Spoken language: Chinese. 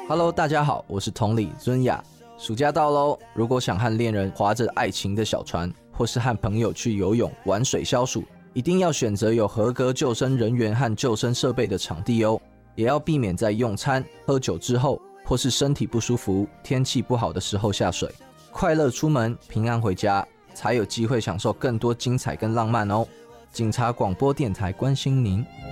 Hello， 大家好，我是同理尊雅。暑假到喽，如果想和恋人划着爱情的小船，或是和朋友去游泳、玩水消暑，一定要选择有合格救生人员和救生设备的场地哦。也要避免在用餐、喝酒之后，或是身体不舒服、天气不好的时候下水。快乐出门，平安回家，才有机会享受更多精彩跟浪漫哦。警察广播电台关心您。